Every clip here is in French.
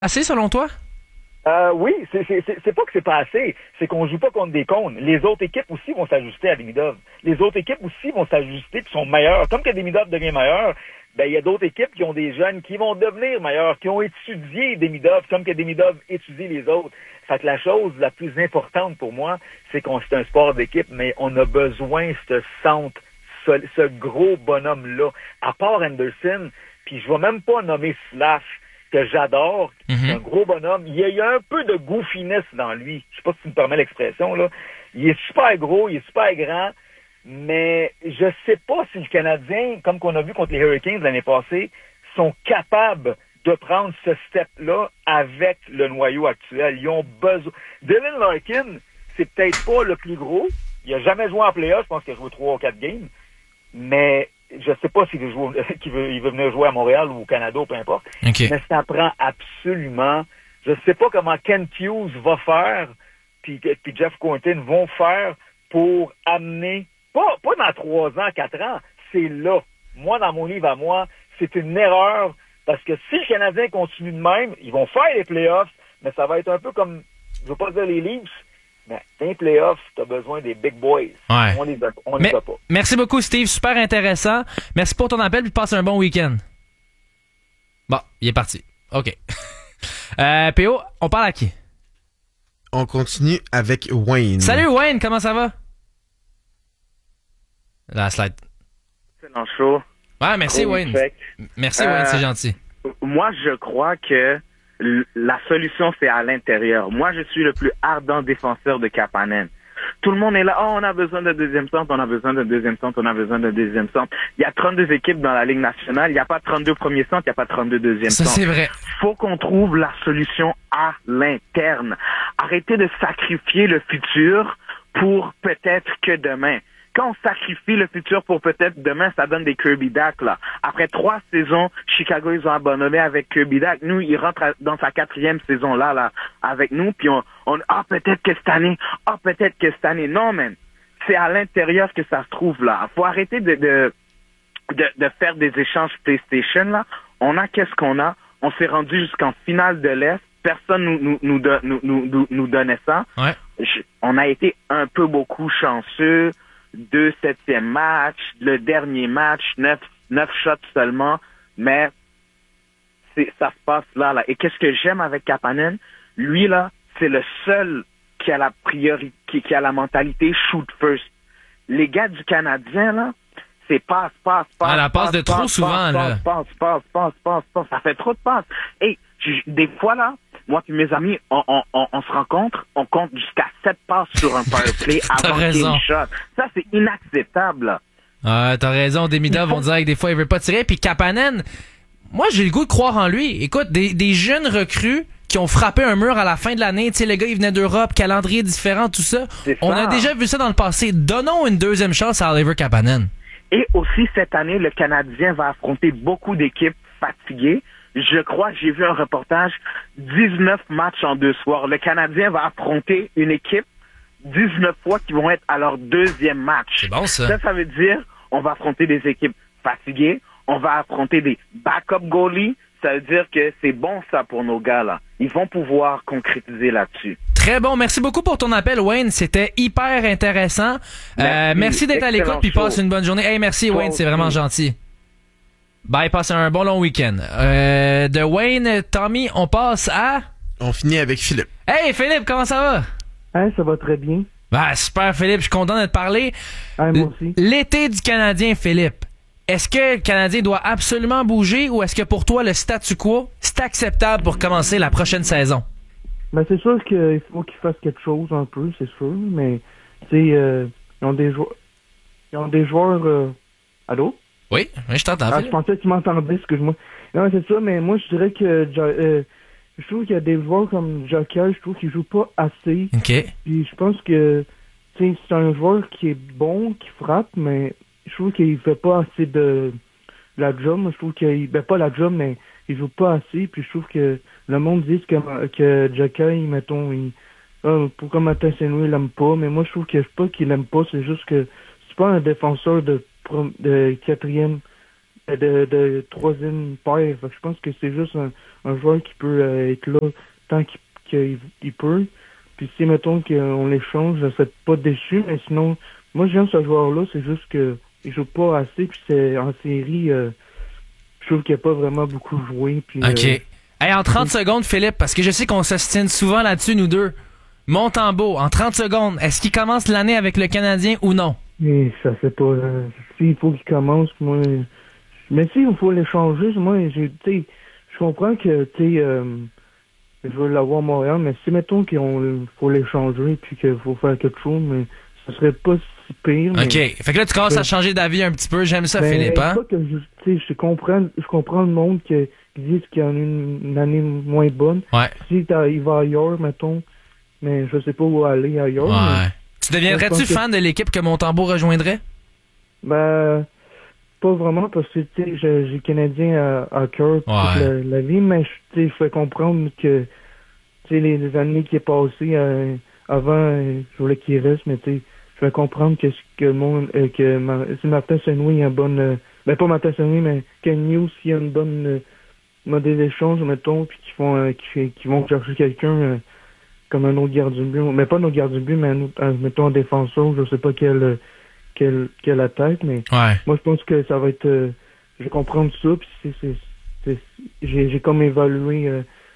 Assez selon toi? Oui, c'est pas que c'est pas assez, c'est qu'on joue pas contre des cônes. Les autres équipes aussi vont s'ajuster à Demidov. Les autres équipes aussi vont s'ajuster et sont meilleures. Comme que Demidov devient meilleur, ben il y a d'autres équipes qui ont des jeunes qui vont devenir meilleurs, qui ont étudié Demidov, comme que Demidov étudie les autres. Fait que la chose la plus importante pour moi, c'est qu'on c'est un sport d'équipe, mais on a besoin de ce centre, ce gros bonhomme-là. À part Anderson, puis je vais même pas nommer Slash, que j'adore, c'est un gros bonhomme. Il y a un peu de goofiness dans lui. Je sais pas si tu me permets l'expression, là. Il est super gros, il est super grand, mais je sais pas si le Canadien, comme qu'on a vu contre les Hurricanes l'année passée, sont capables de prendre ce step-là avec le noyau actuel. Ils ont besoin. Dylan Larkin, c'est peut-être pas le plus gros. Il a jamais joué en playoff. Je pense qu'il a joué 3 ou 4 games. Mais je sais pas s'il veut jouer, il veut venir jouer à Montréal ou au Canada, peu importe. Okay. Mais ça prend absolument. Je sais pas comment Ken Hughes va faire, puis Jeff Quinton vont faire pour amener, pas dans 3 ans, 4 ans, c'est là. Moi, dans mon livre à moi, c'est une erreur, parce que si le Canadien continue de même, ils vont faire les playoffs, mais ça va être un peu comme, je veux pas dire les Leafs, mais dans les playoffs, t'as besoin des big boys. Ouais. On les a pas. Merci beaucoup, Steve. Super intéressant. Merci pour ton appel, puis passe un bon week-end. Bon, il est parti. OK. PO, on parle à qui? On continue avec Wayne. Salut Wayne, comment ça va? La slide. Excellent show. Ouais, merci Wayne. Merci Wayne, c'est gentil. Moi, je crois que la solution, c'est à l'intérieur. Moi, je suis le plus ardent défenseur de Kapanen. Tout le monde est là. Oh, on a besoin d'un deuxième centre, on a besoin d'un deuxième centre, on a besoin d'un deuxième centre. Il y a 32 équipes dans la Ligue nationale. Il n'y a pas 32 premiers centres, il n'y a pas 32 deuxièmes centres. Ça, c'est vrai. Faut qu'on trouve la solution à l'interne. Arrêtez de sacrifier le futur pour peut-être que demain. Quand on sacrifie le futur pour peut-être demain, ça donne des Kirby Dach, là. Après 3 saisons, Chicago, ils ont abandonné avec Kirby Dach. Nous, il rentre dans sa 4e saison là, avec nous, puis on peut-être que cette année, peut-être que cette année. Non, man. C'est à l'intérieur que ça se trouve, là. Faut arrêter de faire des échanges PlayStation, là. On a qu'est-ce qu'on a. On s'est rendu jusqu'en finale de l'Est. Personne nous donnait ça. Ouais. On a été un peu beaucoup chanceux. 2 septièmes matchs, le dernier match, 9 shots seulement, mais ça se passe là. Et qu'est-ce que j'aime avec Kapanen? Lui, là, c'est le seul qui a la priorité, qui a la mentalité shoot first. Les gars du Canadien, là, c'est passe. Ah, la passe de trop souvent, là. Passe. Ça fait trop de passes. Et des fois, là, moi et mes amis, on se rencontre, on compte jusqu'à 7 passes sur un powerplay avant qu'il y ait une shot. Ça, c'est inacceptable. Ah, t'as raison, Demidov, on dirait que des fois, il veut pas tirer. Puis Kapanen, moi, j'ai le goût de croire en lui. Écoute, des jeunes recrues qui ont frappé un mur à la fin de l'année. Tu sais, le gars, il venait d'Europe, calendrier différent, tout ça. On a déjà vu ça dans le passé. Donnons une deuxième chance à Oliver Kapanen. Et aussi, cette année, le Canadien va affronter beaucoup d'équipes fatiguées. Je crois que j'ai vu un reportage, 19 matchs en 2 soirs. Le Canadien va affronter une équipe 19 fois qui vont être à leur 2e match. C'est bon, ça. Ça veut dire on va affronter des équipes fatiguées, on va affronter des backup goalies. Ça veut dire que c'est bon ça pour nos gars là. Ils vont pouvoir concrétiser là-dessus. Très bon. Merci beaucoup pour ton appel, Wayne. C'était hyper intéressant. Merci d'être à l'écoute puis passe une bonne journée. Hey, merci Wayne, c'est vraiment gentil. Bye, passe un bon long week-end. De Wayne, Tommy, on passe à... On finit avec Philippe. Hey Philippe, comment ça va? Hey, ça va très bien. Ben, super Philippe, je suis content de te parler. Hey, moi aussi. L'été du Canadien, Philippe. Est-ce que le Canadien doit absolument bouger ou est-ce que pour toi, le statu quo, c'est acceptable pour commencer la prochaine saison? Ben, c'est sûr qu'il faut qu'ils fassent quelque chose un peu, c'est sûr, mais, tu sais, ils ont des joueurs, allô? Oui, je t'entends. Je pensais que tu m'entendais, excuse-moi. Non, c'est ça, mais moi, je dirais que je trouve qu'il y a des joueurs comme Joker, je trouve qu'ils jouent pas assez. OK. Puis je pense que, tu sais, c'est un joueur qui est bon, qui frappe, mais je trouve qu'il fait pas assez de la job. Je trouve qu'il, pas la job, mais il joue pas assez. Puis je trouve que le monde dit que Joker, mettons, pourquoi Martin Saint-Louis l'aime pas, mais moi, je trouve que c'est pas qu'il l'aime pas, c'est juste que c'est pas un défenseur de 4e de troisième paire. Fait que je pense que c'est juste un joueur qui peut être là tant qu'il peut. Puis si, mettons, qu'on l'échange, je serais pas déçu, mais sinon, moi, j'aime ce joueur-là, c'est juste que il joue pas assez, puis c'est en série, je trouve qu'il a pas vraiment beaucoup joué. Puis, OK. Hey, en 30 secondes, Philippe, parce que je sais qu'on s'ostine souvent là-dessus, nous deux. Montembeault, en 30 secondes, est-ce qu'il commence l'année avec le Canadien ou non? Mais ça c'est pas... s'il faut qu'il commence, moi... Mais s'il faut l'échanger, moi, je comprends que, je veux l'avoir à Montréal, mais si, mettons qu'il faut l'échanger puis qu'il faut faire quelque chose, mais ça serait pas si pire. OK. Fait que là, tu commences à changer d'avis un petit peu. J'aime ça, Philippe, hein? Pas que je comprends le monde qui disent qu'il y en a une année moins bonne. Ouais. Si il va ailleurs, mettons, mais je sais pas où aller ailleurs. Ouais. Mais, tu deviendrais-tu fan de l'équipe que Montembeault rejoindrait? Ben, pas vraiment, parce que, j'ai le Canadien à cœur toute la vie, mais, je fais comprendre que, les années qui est passées, avant, je voulais qu'il reste, mais, je fais comprendre que le monde, si Martin Saint-Louis a une bonne, pas Martin Saint-Louis, mais Ken Hughes, s'il y a une bonne modèle d'échange, mettons, puis qu'ils vont chercher quelqu'un, comme un autre gardien de but, mais pas un autre gardien de but, mais mettons un défenseur, je sais pas quelle attaque, mais moi je pense que ça va être, je vais comprendre ça, puis j'ai comme évolué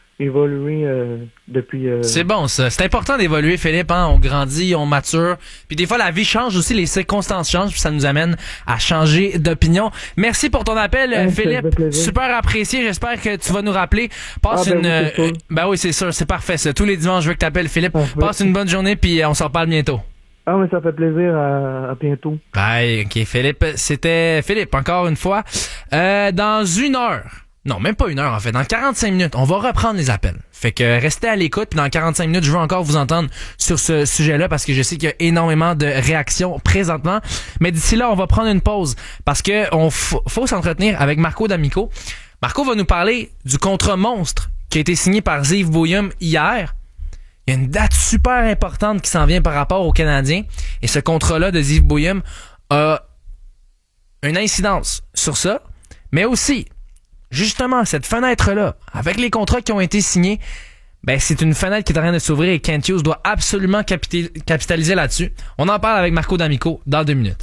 depuis... C'est bon, ça. C'est important d'évoluer, Philippe, hein? On grandit, on mature. Puis des fois, la vie change aussi, les circonstances changent, puis ça nous amène à changer d'opinion. Merci pour ton appel, Philippe. Super apprécié. J'espère que tu vas nous rappeler. Passe oui, c'est sûr. C'est parfait, ça. Tous les dimanches, je veux que tu appelles, Philippe. Passe une bonne journée, puis on s'en reparle bientôt. Ah, mais ça fait plaisir. À bientôt. Bye. OK, Philippe. C'était Philippe, encore une fois. Dans une heure... Non, même pas une heure en fait. Dans 45 minutes, on va reprendre les appels. Fait que restez à l'écoute. Puis dans 45 minutes, je veux encore vous entendre sur ce sujet-là parce que je sais qu'il y a énormément de réactions présentement. Mais d'ici là, on va prendre une pause parce que faut s'entretenir avec Marco D'Amico. Marco va nous parler du contrat monstre qui a été signé par Yves Boeheim hier. Il y a une date super importante qui s'en vient par rapport aux Canadiens. Et ce contrat-là de Yves Boeheim a une incidence sur ça. Mais aussi... Justement, cette fenêtre-là, avec les contrats qui ont été signés, c'est une fenêtre qui est en train de s'ouvrir et Kent Hughes doit absolument capitaliser là-dessus. On en parle avec Marco D'Amico dans 2 minutes.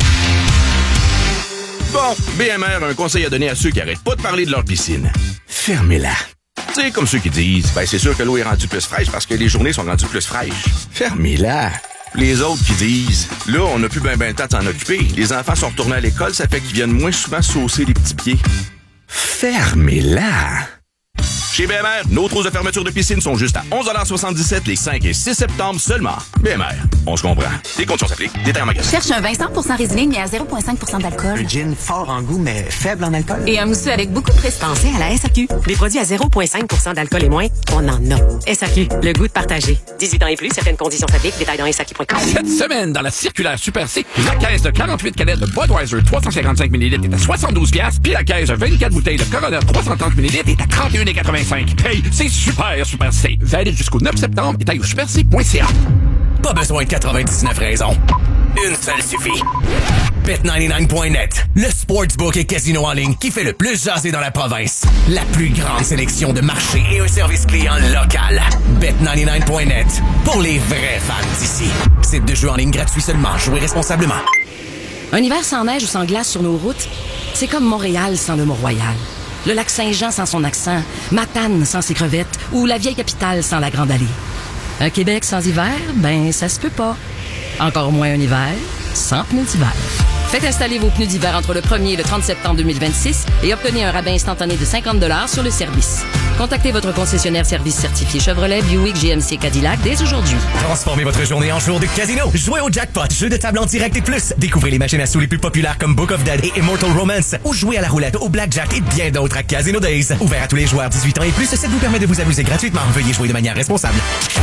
Bon, BMR a un conseil à donner à ceux qui arrêtent pas de parler de leur piscine. Fermez-la. Tu sais, comme ceux qui disent, c'est sûr que l'eau est rendue plus fraîche parce que les journées sont rendues plus fraîches. Fermez-la. Les autres qui disent, là, on n'a plus ben le temps de s'en occuper. Les enfants sont retournés à l'école, ça fait qu'ils viennent moins souvent saucer les petits pieds. Fermez-la! Chez BMR, nos trousses de fermeture de piscine sont juste à 11,77 les 5 et 6 septembre seulement. BMR, on se comprend. Les conditions s'appliquent. Détails en magasin. Cherche un vin 100% résilé mais à 0,5% d'alcool. Un gin fort en goût mais faible en alcool. Et un mousseux avec beaucoup de prestance. Pensez à la SAQ. Des produits à 0,5% d'alcool et moins, on en a. SAQ, le goût de partager. 18 ans et plus, certaines conditions s'appliquent. Détails dans SAQ.com. Cette semaine, dans la circulaire Super C, la caisse de 48 canettes de Budweiser 355 ml est à 72$, puis la caisse de 24 bouteilles de Corona 330 ml est à 31,85$. Hey, c'est super C. Valide jusqu'au 9 septembre. Détails au superc.ca. Pas besoin de 99 raisons. Une seule suffit. Bet99.net, le sportsbook et casino en ligne qui fait le plus jaser dans la province. La plus grande sélection de marchés et un service client local. Bet99.net, pour les vrais fans d'ici. Site de jeu en ligne gratuit seulement. Jouez responsablement. Un hiver sans neige ou sans glace sur nos routes, c'est comme Montréal sans le Mont-Royal. Le lac Saint-Jean sans son accent, Matane sans ses crevettes ou la vieille capitale sans la Grande Allée. Un Québec sans hiver, ça se peut pas. Encore moins un hiver sans pneus d'hiver. Faites installer vos pneus d'hiver entre le 1er et le 30 septembre 2026 et obtenez un rabais instantané de 50$ sur le service. Contactez votre concessionnaire service certifié Chevrolet, Buick, GMC, Cadillac dès aujourd'hui. Transformez votre journée en jour de casino. Jouez au jackpot, jeu de table en direct et plus. Découvrez les machines à sous les plus populaires comme Book of Dead et Immortal Romance. Ou jouez à la roulette, au blackjack et bien d'autres à Casino Days. Ouvert à tous les joueurs 18 ans et plus, ça vous permet de vous amuser gratuitement. Veuillez jouer de manière responsable.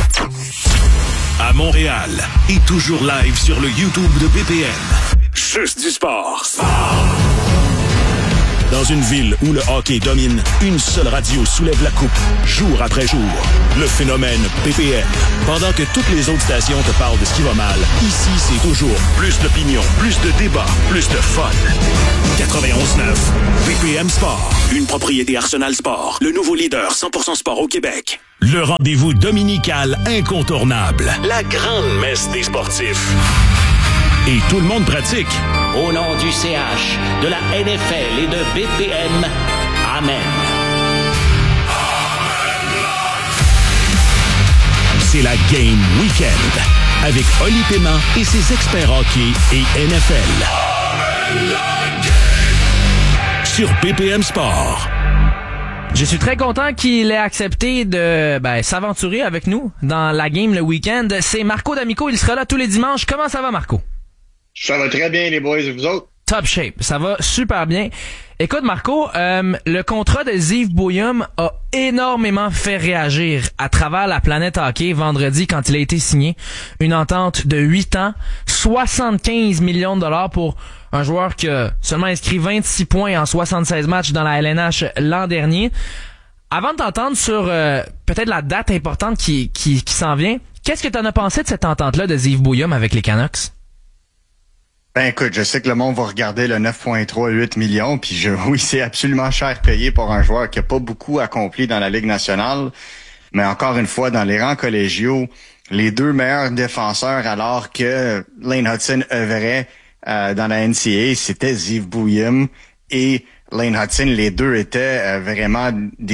À Montréal et toujours live sur le YouTube de BPM. Juste du sport. Dans une ville où le hockey domine, une seule radio soulève la coupe, jour après jour. Le phénomène BPM. Pendant que toutes les autres stations te parlent de ce qui va mal, ici, c'est toujours plus d'opinion, plus de débat, plus de fun. 91.9, BPM Sport. Une propriété Arsenal Sport. Le nouveau leader 100% sport au Québec. Le rendez-vous dominical incontournable. La grande messe des sportifs. Et tout le monde pratique. Au nom du CH, de la NFL et de BPM, Amen. C'est la Game Weekend avec Oli Paiement et ses experts hockey et NFL. Sur BPM Sport. Je suis très content qu'il ait accepté de s'aventurer avec nous dans la game le week-end. C'est Marco D'Amico, il sera là tous les dimanches. Comment ça va, Marco? Ça va très bien, les boys, et vous autres? Top shape, ça va super bien. Écoute, Marco, le contrat de Ziv Bouyum a énormément fait réagir à travers la planète hockey vendredi quand il a été signé. Une entente de 8 ans, 75 millions de dollars pour un joueur qui a seulement inscrit 26 points en 76 matchs dans la LNH l'an dernier. Avant de t'entendre sur peut-être la date importante qui s'en vient, qu'est-ce que tu en as pensé de cette entente-là de Ziv Bouyum avec les Canucks? Ben écoute, je sais que le monde va regarder le 9,38 millions, puis oui, c'est absolument cher payé pour un joueur qui a pas beaucoup accompli dans la Ligue nationale. Mais encore une fois, dans les rangs collégiaux, les deux meilleurs défenseurs, alors que Lane Hudson œuvrait dans la NCAA, c'était Ziv Bouyum et Lane Hudson. Les deux étaient vraiment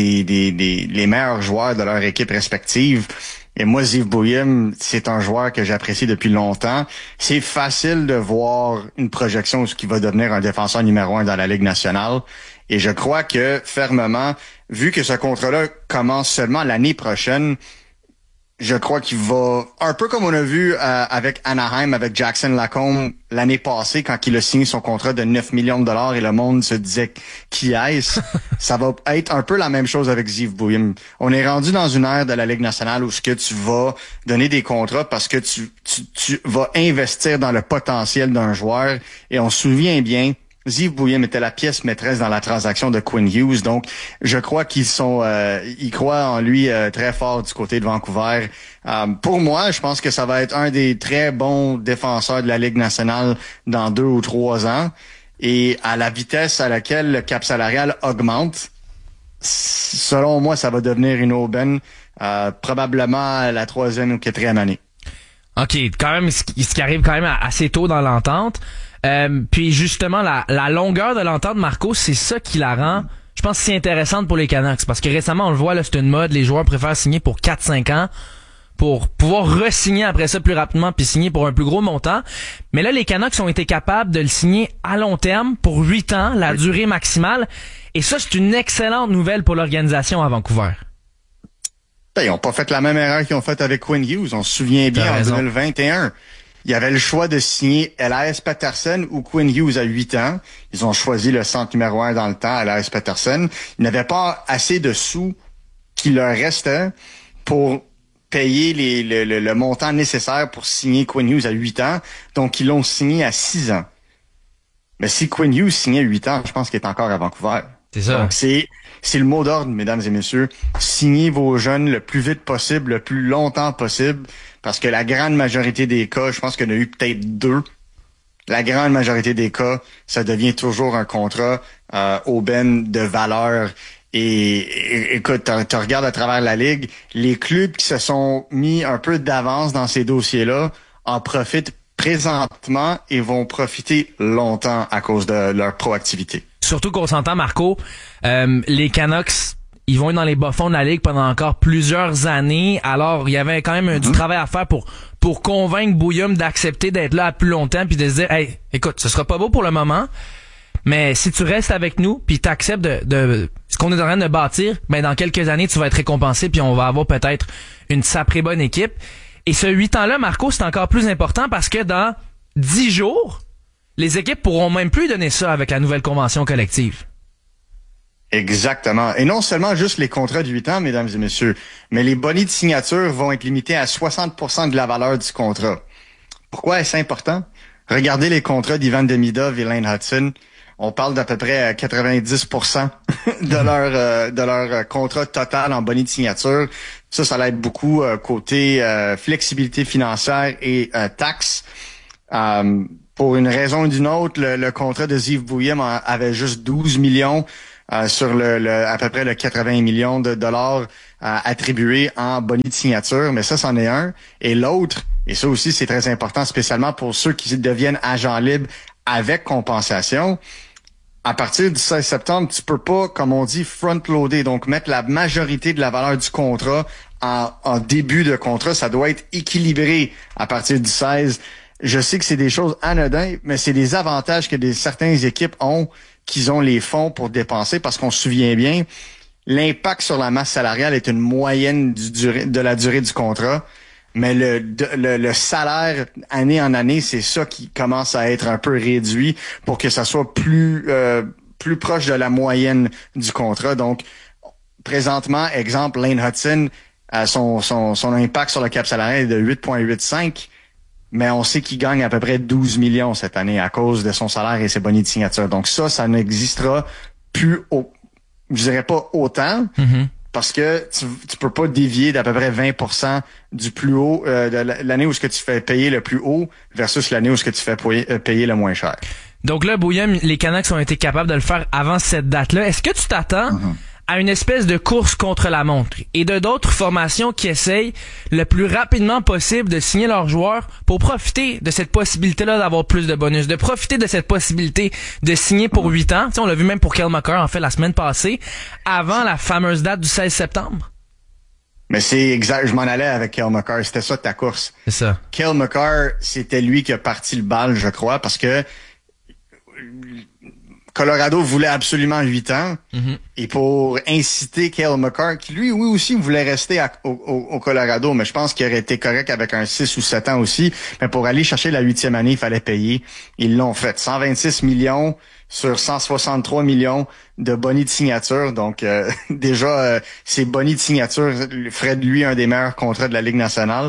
les meilleurs joueurs de leur équipe respective. Et moi, Ziv Bouyum, c'est un joueur que j'apprécie depuis longtemps. C'est facile de voir une projection où il va devenir un défenseur numéro 1 dans la Ligue nationale. Et je crois que, fermement, vu que ce contrat-là commence seulement l'année prochaine, je crois qu'il va, un peu comme on a vu avec Anaheim, avec Jackson Lacombe l'année passée, quand il a signé son contrat de 9 millions de dollars et le monde se disait qui est-ce, ça va être un peu la même chose avec Ziv Bouyum. On est rendu dans une ère de la Ligue nationale où ce que tu vas donner des contrats parce que tu vas investir dans le potentiel d'un joueur. Et on se souvient bien, Ziv Bouyum était la pièce maîtresse dans la transaction de Quinn Hughes, donc je crois ils croient en lui très fort du côté de Vancouver. Pour moi, je pense que ça va être un des très bons défenseurs de la Ligue nationale dans 2 ou 3 ans. Et à la vitesse à laquelle le cap salarial augmente, selon moi, ça va devenir une aubaine, probablement à la 3e ou 4e année. OK, quand même, ce qui arrive quand même assez tôt dans l'entente. Puis justement, la longueur de l'entente, Marco, c'est ça qui la rend, je pense, si intéressante pour les Canucks. Parce que récemment, on le voit, là, c'est une mode, les joueurs préfèrent signer pour 4-5 ans pour pouvoir re-signer après ça plus rapidement puis signer pour un plus gros montant. Mais là, les Canucks ont été capables de le signer à long terme pour 8 ans, la durée maximale. Et ça, c'est une excellente nouvelle pour l'organisation à Vancouver. Ils n'ont pas fait la même erreur qu'ils ont faite avec Quinn Hughes. On se souvient bien, en 2021. Il y avait le choix de signer Elias Pettersson ou Quinn Hughes à 8 ans. Ils ont choisi le centre numéro 1 dans le temps, Elias Pettersson. Ils n'avaient pas assez de sous qui leur restait pour payer le montant nécessaire pour signer Quinn Hughes à 8 ans. Donc, ils l'ont signé à 6 ans. Mais si Quinn Hughes signait à 8 ans, je pense qu'il est encore à Vancouver. C'est ça. Donc, c'est le mot d'ordre, mesdames et messieurs. Signez vos jeunes le plus vite possible, le plus longtemps possible. Parce que la grande majorité des cas, je pense qu'il y en a eu peut-être 2. La grande majorité des cas, ça devient toujours un contrat aubaine de valeur. Et écoute, tu regardes à travers la Ligue, les clubs qui se sont mis un peu d'avance dans ces dossiers-là en profitent présentement et vont profiter longtemps à cause de leur proactivité. Surtout qu'on s'entend, Marco, les Canucks, ils vont être dans les bas-fonds de la Ligue pendant encore plusieurs années. Alors, il y avait quand même du travail à faire pour convaincre Bouyum d'accepter d'être là à plus longtemps puis de se dire, hey, écoute, ce sera pas beau pour le moment, mais si tu restes avec nous puis t'acceptes de ce qu'on est en train de bâtir, ben dans quelques années, tu vas être récompensé puis on va avoir peut-être une sacrée bonne équipe. Et ce 8 ans-là, Marco, c'est encore plus important parce que dans 10 jours, les équipes pourront même plus donner ça avec la nouvelle convention collective. Exactement. Et non seulement juste les contrats de 8 ans, mesdames et messieurs, mais les bonus de signature vont être limités à 60% de la valeur du contrat. Pourquoi est-ce important? Regardez les contrats d'Ivan Demidov et Lane Hudson. On parle d'à peu près 90% de leur contrat total en bonus de signature. Ça l'aide beaucoup côté flexibilité financière et taxes. Pour une raison ou d'une autre, le contrat de Zeev Bouillem avait juste 12 millions sur à peu près le 80 millions de dollars attribués en bonus de signature, mais ça, c'en est un. Et l'autre, et ça aussi, c'est très important, spécialement pour ceux qui deviennent agents libres avec compensation. À partir du 16 septembre, tu peux pas, comme on dit, front-loader, donc mettre la majorité de la valeur du contrat en début de contrat. Ça doit être équilibré à partir du 16. Je sais que c'est des choses anodines, mais c'est des avantages que certaines équipes ont, qu'ils ont les fonds pour dépenser, parce qu'on se souvient bien, l'impact sur la masse salariale est une moyenne de la durée du contrat, mais le salaire année en année, c'est ça qui commence à être un peu réduit pour que ça soit plus proche de la moyenne du contrat. Donc, présentement, exemple, Lane Hudson, son impact sur le cap salarial est de 8,85, mais on sait qu'il gagne à peu près 12 millions cette année à cause de son salaire et ses bonus de signature. Donc ça n'existera plus, je dirais pas autant, parce que tu peux pas dévier d'à peu près 20% du plus haut, de l'année où ce que tu fais payer le plus haut versus l'année où ce que tu fais payer le moins cher. Donc là, Bouillem, les Canucks ont été capables de le faire avant cette date-là. Est-ce que tu t'attends à une espèce de course contre la montre et de d'autres formations qui essayent le plus rapidement possible de signer leurs joueurs pour profiter de cette possibilité-là d'avoir plus de bonus, de profiter de cette possibilité de signer pour 8 ans. T'sais, on l'a vu même pour Cale Makar, en fait, la semaine passée, avant la fameuse date du 16 septembre. Mais c'est exact, je m'en allais avec Cale Makar, c'était ça ta course. C'est ça. Cale Makar, c'était lui qui a parti le bal, je crois, parce que Colorado voulait absolument 8 ans. Et pour inciter Cale Makar, qui lui aussi voulait rester au Colorado, mais je pense qu'il aurait été correct avec un 6 ou 7 ans aussi. Mais pour aller chercher la 8e année, il fallait payer. Ils l'ont fait. 126 millions sur 163 millions de bonus de signature. Donc déjà, ces bonus de signature feraient de lui un des meilleurs contrats de la Ligue nationale.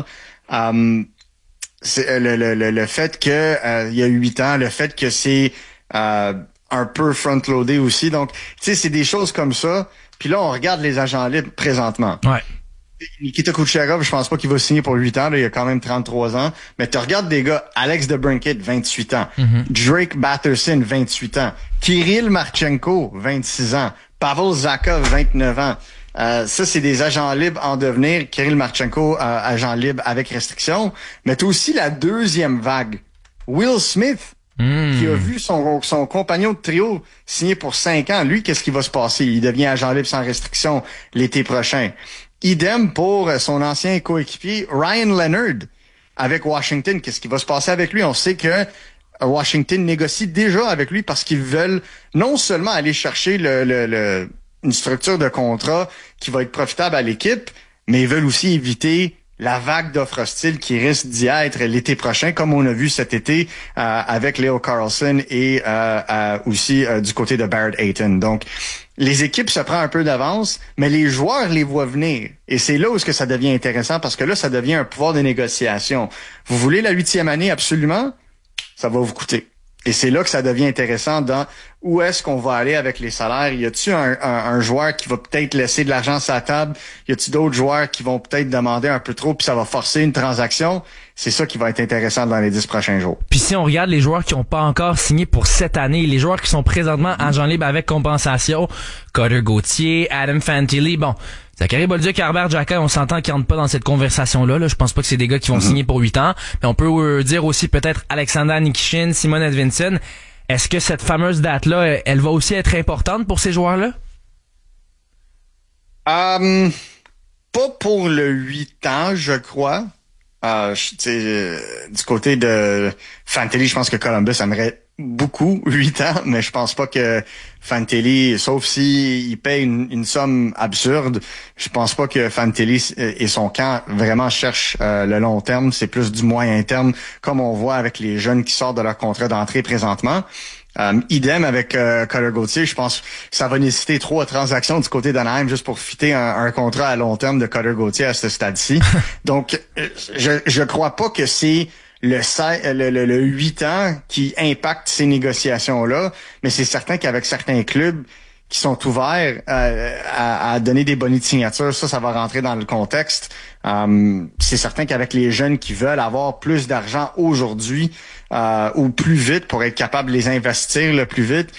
C'est le fait que il y a 8 ans, le fait que c'est un peu front-loadé aussi. Donc, tu sais, c'est des choses comme ça. Puis là, on regarde les agents libres présentement. Ouais. Nikita Kucherov, je pense pas qu'il va signer pour 8 ans. Là, il a quand même 33 ans. Mais tu regardes des gars, Alex DeBrincat, 28 ans. Drake Batherson, 28 ans. Kirill Marchenko, 26 ans. Pavel Zakov, 29 ans. Ça, c'est des agents libres en devenir. Kirill Marchenko, agent libre avec restriction. Mais t'as aussi la deuxième vague. Will Smith, qui a vu son compagnon de trio signer pour 5 ans. Lui, qu'est-ce qui va se passer? Il devient agent libre sans restriction l'été prochain. Idem pour son ancien coéquipier Ryan Leonard avec Washington. Qu'est-ce qui va se passer avec lui? On sait que Washington négocie déjà avec lui parce qu'ils veulent non seulement aller chercher une structure de contrat qui va être profitable à l'équipe, mais ils veulent aussi éviter la vague d'offres hostiles qui risque d'y être l'été prochain, comme on a vu cet été avec Leo Carlsson et aussi du côté de Barrett Hayton. Donc, les équipes se prennent un peu d'avance, mais les joueurs les voient venir. Et c'est là où ça devient intéressant, parce que là, ça devient un pouvoir de négociation. Vous voulez la 8e année absolument? Ça va vous coûter. Et c'est là que ça devient intéressant dans où est-ce qu'on va aller avec les salaires. Y a-t-il un joueur qui va peut-être laisser de l'argent sur la table? Y a-t-il d'autres joueurs qui vont peut-être demander un peu trop puis ça va forcer une transaction? C'est ça qui va être intéressant dans les 10 prochains jours. Puis si on regarde les joueurs qui n'ont pas encore signé pour cette année, les joueurs qui sont présentement agents libres avec compensation, Cutter Gauthier, Adam Fantilli, bon, Zachary Bolduc, Herbert Jacquet, on s'entend qu'ils rentrent pas dans cette conversation-là. Là. Je pense pas que c'est des gars qui vont signer pour 8 ans. Mais on peut dire aussi peut-être Alexander Nikishin, Simon Edvinsson. Est-ce que cette fameuse date-là, elle va aussi être importante pour ces joueurs-là? Pas pour le 8 ans, je crois. Du côté de Fantilli, je pense que Columbus aimerait beaucoup 8 ans, mais je pense pas que Fantilli, sauf si il paye une somme absurde, je pense pas que Fantilli et son camp vraiment cherchent le long terme. C'est plus du moyen terme, comme on voit avec les jeunes qui sortent de leur contrat d'entrée présentement. Idem avec Cutter Gauthier, je pense que ça va nécessiter 3 transactions du côté d'Anaheim juste pour fitter un contrat à long terme de Cutter Gauthier à ce stade-ci. Donc, je crois pas que c'est le 8 ans qui impacte ces négociations-là, mais c'est certain qu'avec certains clubs qui sont ouverts à donner des bonus de signature, ça va rentrer dans le contexte. C'est certain qu'avec les jeunes qui veulent avoir plus d'argent aujourd'hui ou plus vite pour être capable de les investir le plus vite,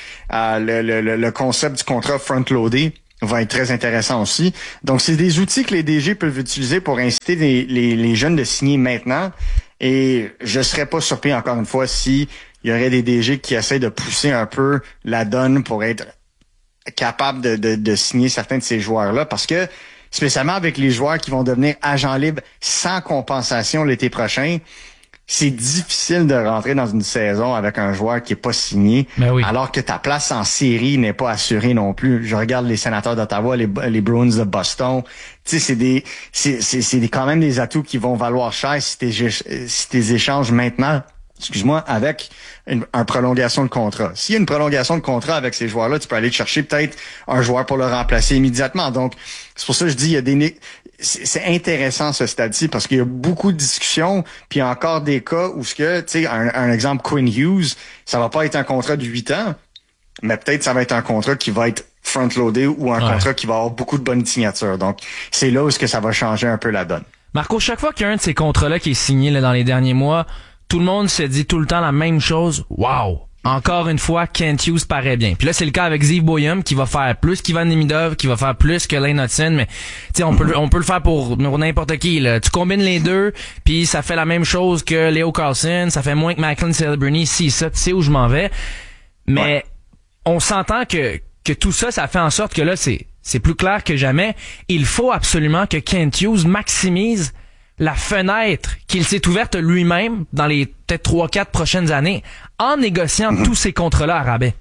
le concept du contrat front-loadé va être très intéressant aussi. Donc, c'est des outils que les DG peuvent utiliser pour inciter les jeunes de signer maintenant. Et je serais pas surpris, encore une fois, si il y aurait des DG qui essaient de pousser un peu la donne pour être capable de signer certains de ces joueurs-là. Parce que, spécialement avec les joueurs qui vont devenir agents libres sans compensation l'été prochain, c'est difficile de rentrer dans une saison avec un joueur qui est pas signé, alors que ta place en série n'est pas assurée non plus. Je regarde les Sénateurs d'Ottawa, les Bruins de Boston. Tu sais, c'est quand même des atouts qui vont valoir cher si tes échanges maintenant, avec une prolongation de contrat. S'il y a une prolongation de contrat avec ces joueurs-là, tu peux aller chercher peut-être un joueur pour le remplacer immédiatement. Donc, c'est pour ça que je dis, c'est intéressant ce stade-ci parce qu'il y a beaucoup de discussions, puis il y a encore des cas où tu sais, un exemple, Quinn Hughes, ça va pas être un contrat de 8 ans, mais peut-être ça va être un contrat qui va être front-loadé ou un contrat qui va avoir beaucoup de bonnes signatures. Donc, c'est là où est-ce que ça va changer un peu la donne. Marco, chaque fois qu'il y a un de ces contrats-là qui est signé dans les derniers mois, tout le monde se dit tout le temps la même chose. Wow! Encore une fois, Kent Hughes paraît bien. Puis là, c'est le cas avec Zeev Boyum qui va faire plus qu'Ivan Demidov, qui va faire plus que Lane Hutson, mais tu sais, on peut le faire pour n'importe qui, là. Tu combines les deux, puis ça fait la même chose que Leo Carlson, ça fait moins que Macklin Celebrini, ça, tu sais où je m'en vais. Mais on s'entend que tout ça fait en sorte que là, c'est plus clair que jamais. Il faut absolument que Kent Hughes maximise la fenêtre qu'il s'est ouverte lui-même dans les peut-être 3-4 prochaines années en négociant tous ces contrats-là à rabais.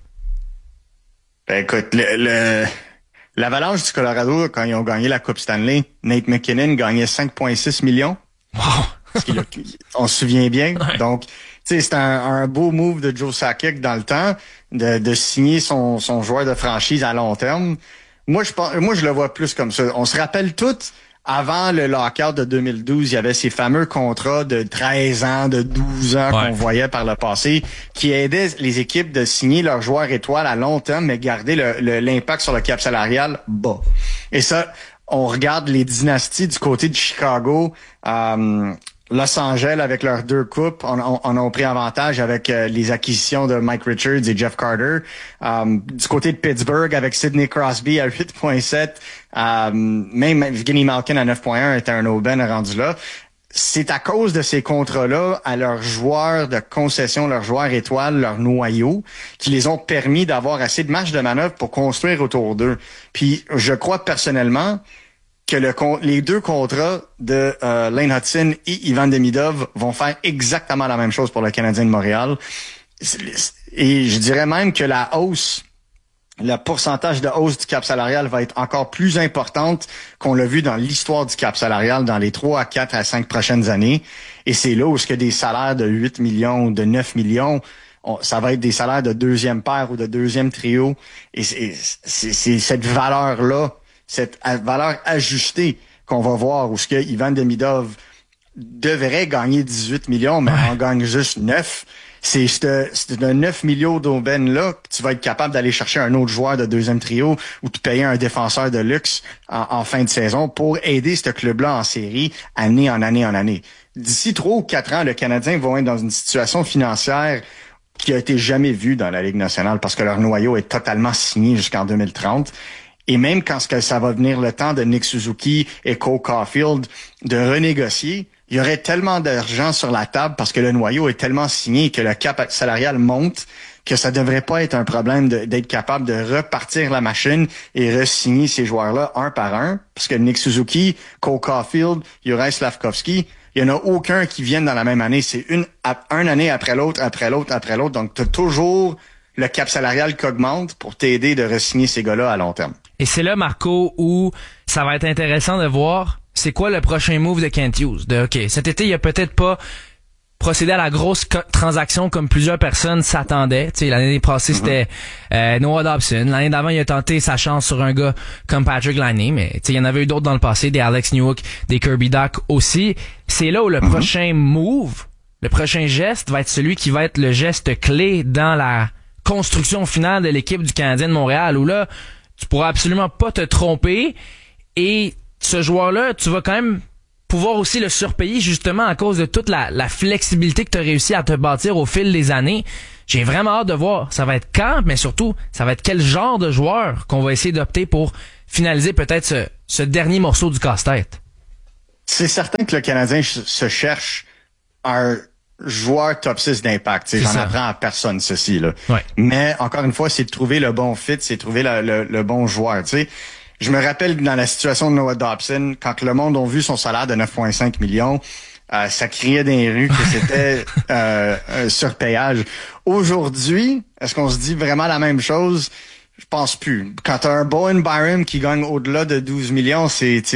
Ben écoute, l'Avalanche du Colorado, quand ils ont gagné la Coupe Stanley, Nate McKinnon gagnait 5,6 millions. Wow. On se souvient bien. Ouais. Donc, tu sais, c'est un beau move de Joe Sakic dans le temps de signer son joueur de franchise à long terme. Moi, je le vois plus comme ça. On se rappelle tous. Avant le lockout de 2012, il y avait ces fameux contrats de 13 ans, de 12 ans qu'on voyait par le passé, qui aidaient les équipes de signer leurs joueurs étoiles à long terme, mais garder l'impact sur le cap salarial bas. Et ça, on regarde les dynasties du côté de Chicago, Los Angeles avec leurs 2 coupes en ont pris avantage avec les acquisitions de Mike Richards et Jeff Carter. Du côté de Pittsburgh avec Sidney Crosby à 8,7, même Evgeny Malkin à 9,1 était un aubaine rendu là. C'est à cause de ces contrats-là à leurs joueurs de concession, leurs joueurs étoiles, leurs noyaux, qui les ont permis d'avoir assez de marge de manœuvre pour construire autour d'eux. Puis je crois personnellement que les 2 contrats de Lane Hutson et Ivan Demidov vont faire exactement la même chose pour le Canadien de Montréal. Et je dirais même que le pourcentage de hausse du cap salarial va être encore plus importante qu'on l'a vu dans l'histoire du cap salarial dans les 3 à 4 à 5 prochaines années. Et c'est là où est-ce que des salaires de 8 millions ou de 9 millions, ça va être des salaires de 2e paire ou de 2e trio. Et c'est cette valeur-là, cette valeur ajustée qu'on va voir où ce que Ivan Demidov devrait gagner 18 millions, mais en gagne juste 9. C'est de 9 millions d'aubaine-là que tu vas être capable d'aller chercher un autre joueur de 2e trio ou de payer un défenseur de luxe en fin de saison pour aider ce club-là en série année en année en année. D'ici 3 ou 4 ans, le Canadien va être dans une situation financière qui a été jamais vue dans la Ligue nationale parce que leur noyau est totalement signé jusqu'en 2030. Et même quand ça va venir le temps de Nick Suzuki et Cole Caulfield de renégocier, il y aurait tellement d'argent sur la table parce que le noyau est tellement signé et que le cap salarial monte que ça devrait pas être un problème d'être capable de repartir la machine et re-signer ces joueurs-là un par un. Parce que Nick Suzuki, Cole Caulfield, Juraj Slafkovský, il y en a aucun qui viennent dans la même année. C'est une année après l'autre, après l'autre, après l'autre. Donc, tu as toujours le cap salarial qui augmente pour t'aider de re-signer ces gars-là à long terme. Et c'est là, Marco, où ça va être intéressant de voir c'est quoi le prochain move de Kent Hughes. OK, cet été, il a peut-être pas procédé à la grosse transaction comme plusieurs personnes s'attendaient. Tu sais, l'année passée, c'était Noah Dobson. L'année d'avant, il a tenté sa chance sur un gars comme Patrick Laine, mais tu sais, il y en avait eu d'autres dans le passé, des Alex Newhook, des Kirby Dach aussi. C'est là où le prochain move le prochain geste va être celui qui va être le geste clé dans la construction finale de l'équipe du Canadien de Montréal, où là, tu pourras absolument pas te tromper, et ce joueur-là, tu vas quand même pouvoir aussi le surpayer justement à cause de toute la flexibilité que tu as réussi à te bâtir au fil des années. J'ai vraiment hâte de voir. Ça va être quand, mais surtout, ça va être quel genre de joueur qu'on va essayer d'opter pour finaliser peut-être ce dernier morceau du casse-tête. C'est certain que le Canadien se cherche un joueur top 6 d'impact. J'en apprends à personne ceci, là. Ouais. Mais encore une fois, c'est de trouver le bon fit, c'est de trouver le bon joueur. T'sais. Je me rappelle dans la situation de Noah Dobson, quand le monde a vu son salaire de 9,5 millions, ça criait dans les rues que c'était un surpayage. Aujourd'hui, est-ce qu'on se dit vraiment la même chose? Je pense plus. Quand t'as un Bowen Byram qui gagne au-delà de 12 millions,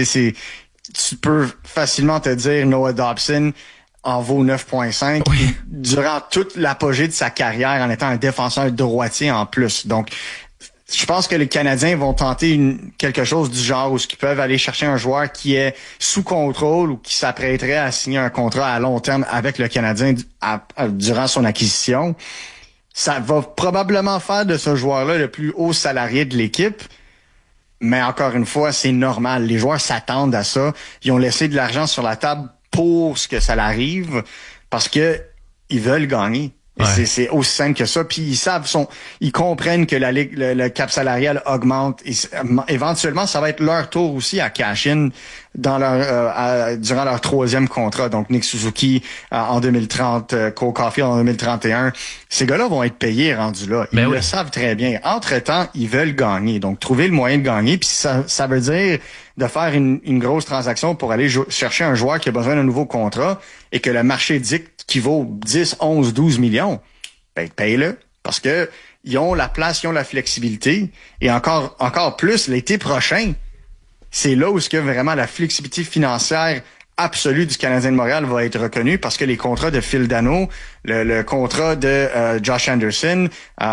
tu peux facilement te dire Noah Dobson en vaut 9,5 oui. Durant toute l'apogée de sa carrière en étant un défenseur droitier en plus. Donc, je pense que les Canadiens vont tenter quelque chose du genre où ils peuvent aller chercher un joueur qui est sous contrôle ou qui s'apprêterait à signer un contrat à long terme avec le Canadien durant son acquisition. Ça va probablement faire de ce joueur-là le plus haut salarié de l'équipe. Mais encore une fois, c'est normal. Les joueurs s'attendent à ça. Ils ont laissé de l'argent sur la table pour ce que ça arrive parce que ils veulent gagner. Ouais. C'est aussi simple que ça. Puis ils comprennent que la ligue, le cap salarial augmente. Et éventuellement, ça va être leur tour aussi à cash-in dans durant leur 3e contrat. Donc Nick Suzuki en 2030, Cole Caulfield en 2031. Ces gars-là vont être payés rendus là. Ils le savent très bien. Entre-temps, ils veulent gagner. Donc trouver le moyen de gagner. Puis ça veut dire de faire une grosse transaction pour aller chercher un joueur qui a besoin d'un nouveau contrat et que le marché dicte qui vaut 10, 11, 12 millions, ben paye-le. Parce que ils ont la place, ils ont la flexibilité. Et encore plus, l'été prochain, c'est là où est-ce que vraiment la flexibilité financière absolue du Canadien de Montréal va être reconnue parce que les contrats de Phil Danault, le contrat de Josh Anderson,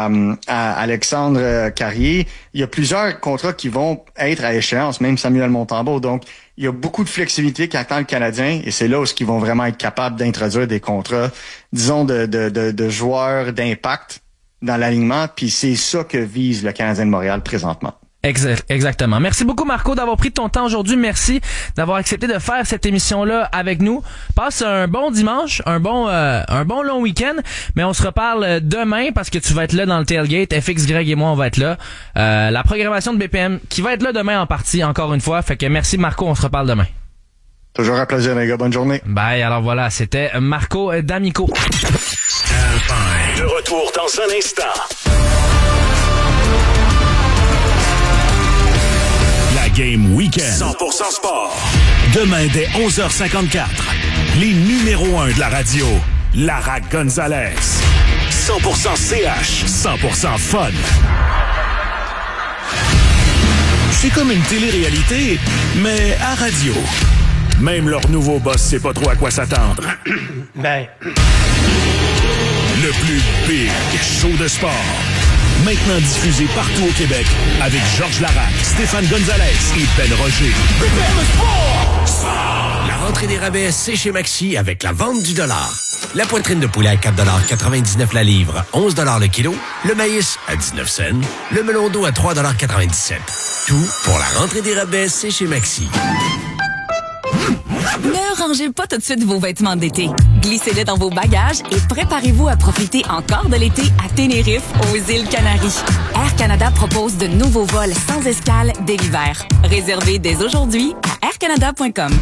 Alexandre Carrier, il y a plusieurs contrats qui vont être à échéance, même Samuel Montembeault. Donc, il y a beaucoup de flexibilité qu'attend le Canadien et c'est là où ils vont vraiment être capables d'introduire des contrats, disons, de joueurs d'impact dans l'alignement. Puis c'est ça que vise le Canadien de Montréal présentement. Exactement. Merci beaucoup, Marco, d'avoir pris ton temps aujourd'hui. Merci d'avoir accepté de faire cette émission-là avec nous. Passe un bon dimanche, un bon long week-end, mais on se reparle demain parce que tu vas être là dans le tailgate. FX, Greg et moi, on va être là. La programmation de BPM qui va être là demain en partie, encore une fois. Fait que merci, Marco, on se reparle demain. Toujours un plaisir, les gars. Bonne journée. Bye. Alors voilà, c'était Marco D'Amico. De retour dans un instant. Game Weekend. 100% sport. Demain dès 11h54. Les numéros 1 de la radio. Lara Gonzalez. 100% CH. 100% fun. C'est comme une télé-réalité, mais à radio. Même leur nouveau boss sait pas trop à quoi s'attendre. Le plus big show de sport. Maintenant diffusé partout au Québec avec Georges Larac, Stéphane Gonzalez et Ben Roger. La rentrée des rabais, c'est chez Maxi avec la vente du dollar. La poitrine de poulet à 4,99$ la livre, 11$ le kilo. Le maïs à 19 cents. Le melon d'eau à 3,97$. Tout pour la rentrée des rabais, c'est chez Maxi. Ne rangez pas tout de suite vos vêtements d'été. Glissez-les dans vos bagages et préparez-vous à profiter encore de l'été à Tenerife, aux îles Canaries. Air Canada propose de nouveaux vols sans escale dès l'hiver. Réservez dès aujourd'hui à aircanada.com.